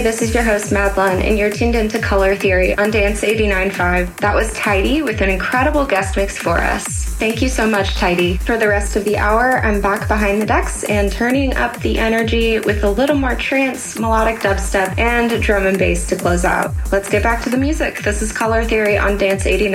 this is your host, Madeline, and you're tuned into Color Theory on Dance 89.5. That was Tidy with an incredible guest mix for us. Thank you so much, Tidy. For the rest of the hour, I'm back behind the decks and turning up the energy with a little more trance, melodic dubstep, and drum and bass to close out. Let's get back to the music. This is Color Theory on Dance 89.5.